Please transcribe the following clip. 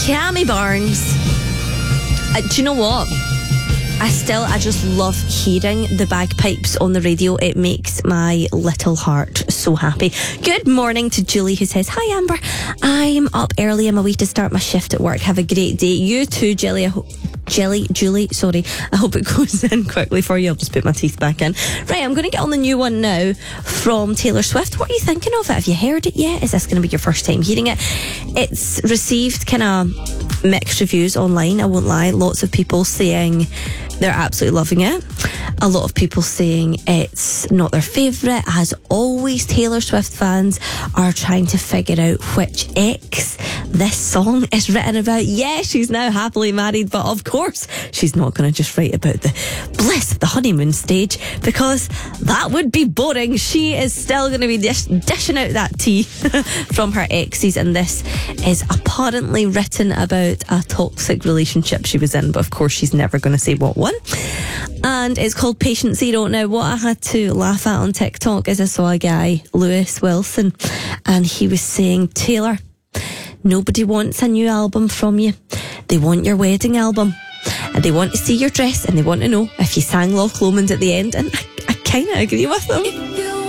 Cammy Barnes. Do you know what? I just love hearing the bagpipes on the radio. It makes my little heart so happy. Good morning to Julie, who says, "Hi Amber, I'm up early. I'm away to start my shift at work. Have a great day." You too, Julie. Julie, sorry. I hope it goes in quickly for you. I'll just put my teeth back in. Right, I'm going to get on the new one now from Taylor Swift. What are you thinking of it? Have you heard it yet? Is this going to be your first time hearing it? It's received kind of mixed reviews online, I won't lie. Lots of people saying they're absolutely loving it. A lot of people saying it's not their favourite. As always, Taylor Swift fans are trying to figure out which ex this song is written about. Yeah, she's now happily married, but of course she's not going to just write about the bliss of the honeymoon stage, because that would be boring. She is still going to be dishing out that tea from her exes, and this is apparently written about a toxic relationship she was in, but of course she's never going to say what one. And it's called Patient Zero. Now, what I had to laugh at on TikTok is I saw a guy, Lewis Wilson, and he was saying, "Taylor, nobody wants a new album from you. They want your wedding album, and they want to see your dress, and they want to know if you sang Loch Lomond at the end." And I kind of agree with them.